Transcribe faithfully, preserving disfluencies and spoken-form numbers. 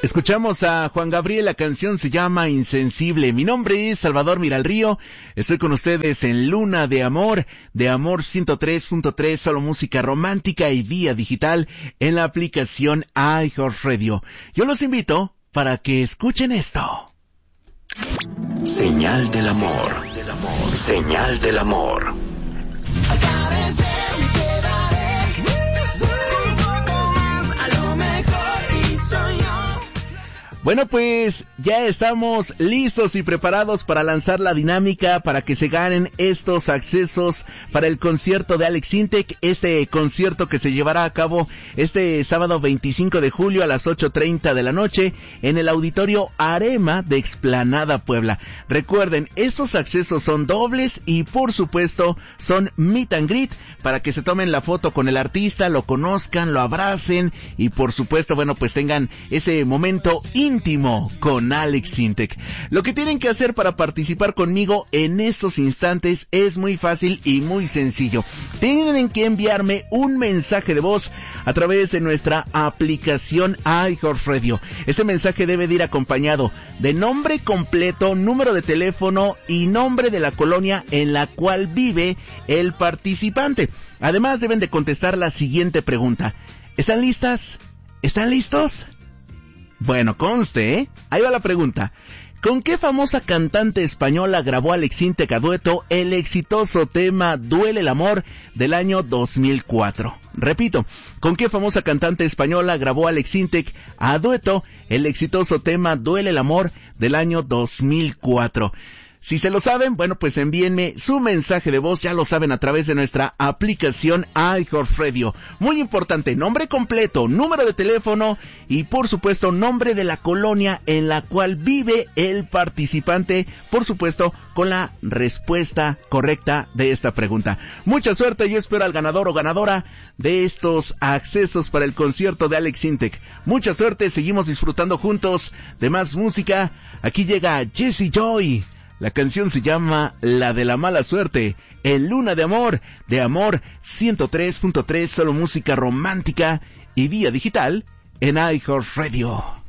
Escuchamos a Juan Gabriel, la canción se llama Insensible. Mi nombre es Salvador Miralrío, estoy con ustedes en Luna de Amor, de Amor ciento tres punto tres, solo música romántica y vía digital en la aplicación iHeartRadio. Yo los invito para que escuchen esto. Señal del amor, señal del amor. Bueno, pues ya estamos listos y preparados para lanzar la dinámica para que se ganen estos accesos para el concierto de Alex Intec, este concierto que se llevará a cabo este sábado veinticinco de julio a las ocho treinta de la noche en el Auditorio Arema de Explanada Puebla. Recuerden, estos accesos son dobles y por supuesto son meet and greet para que se tomen la foto con el artista, lo conozcan, lo abracen y por supuesto, bueno, pues tengan ese momento íntimo íntimo con Alex Intec. Lo que tienen que hacer para participar conmigo en estos instantes es muy fácil y muy sencillo. Tienen que enviarme un mensaje de voz a través de nuestra aplicación iHeartRadio. Este mensaje debe de ir acompañado de nombre completo, número de teléfono y nombre de la colonia en la cual vive el participante. Además deben de contestar la siguiente pregunta. ¿Están listas? ¿Están listos? Bueno, conste, ¿eh? Ahí va la pregunta. ¿Con qué famosa cantante española grabó Alex Intec a dueto el exitoso tema Duele el amor del año dos mil cuatro? Repito, ¿con qué famosa cantante española grabó Alex Intec a dueto el exitoso tema Duele el amor del año dos mil cuatro? Si se lo saben, bueno, pues envíenme su mensaje de voz, ya lo saben, a través de nuestra aplicación iHeartRadio. Muy importante, nombre completo, número de teléfono y por supuesto nombre de la colonia en la cual vive el participante, por supuesto con la respuesta correcta de esta pregunta. Mucha suerte, yo espero al ganador o ganadora de estos accesos para el concierto de Alex Intec. Mucha suerte, seguimos disfrutando juntos de más música. Aquí llega Jessie Joy. La canción se llama La de la mala suerte, en Luna de Amor, de Amor ciento tres punto tres, solo música romántica y vía digital en iHeartRadio.